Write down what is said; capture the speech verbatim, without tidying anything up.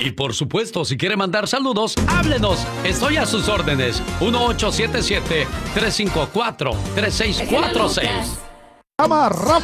Y por supuesto, si quiere mandar saludos, háblenos. Estoy a sus órdenes. uno ocho siete siete, tres cinco cuatro, tres seis cuatro seis. Llama Rafa